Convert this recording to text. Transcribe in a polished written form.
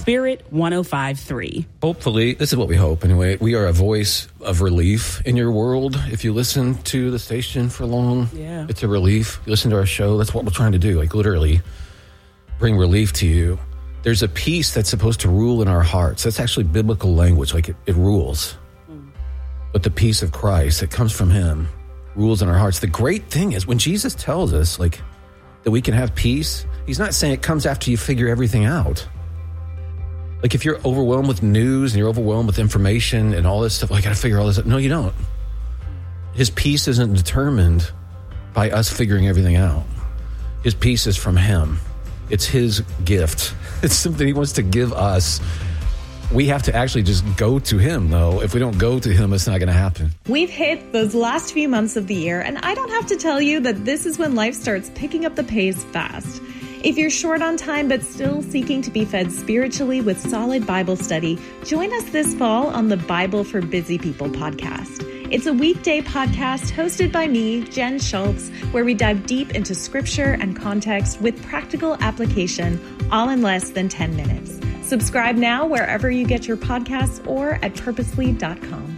Spirit 105.3. Hopefully, this is what we hope anyway. We are a voice of relief in your world. If you listen to the station for long, it's a relief. You listen to our show, that's what we're trying to do, like literally bring relief to you. There's a peace that's supposed to rule in our hearts. That's actually biblical language, like it rules. But the peace of Christ that comes from him rules in our hearts. The great thing is when Jesus tells us like that we can have peace, he's not saying it comes after you figure everything out. Like if you're overwhelmed with news and you're overwhelmed with information and all this stuff, I got to figure all this out. No, you don't. His peace isn't determined by us figuring everything out. His peace is from him. It's his gift. It's something he wants to give us. We have to actually just go to him, though. If we don't go to him, it's not going to happen. We've hit those last few months of the year, and I don't have to tell you that this is when life starts picking up the pace fast. If you're short on time but still seeking to be fed spiritually with solid Bible study, join us this fall on the Bible for Busy People podcast. It's a weekday podcast hosted by me, Jen Schultz, where we dive deep into scripture and context with practical application, all in less than 10 minutes. Subscribe now wherever you get your podcasts or at purposely.com.